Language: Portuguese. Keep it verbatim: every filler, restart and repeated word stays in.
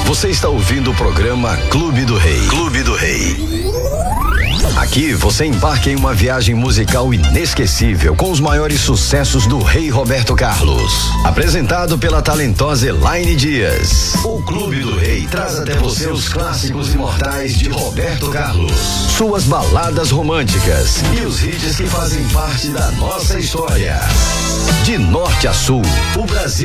Você está ouvindo o programa Clube do Rei. Clube do Rei. Aqui você embarca em uma viagem musical inesquecível com os maiores sucessos do Rei Roberto Carlos. Apresentado pela talentosa Elaine Dias. O Clube do Rei traz até você os clássicos imortais de Roberto Carlos. Suas baladas românticas e os hits que fazem parte da nossa história. De norte a sul, o Brasil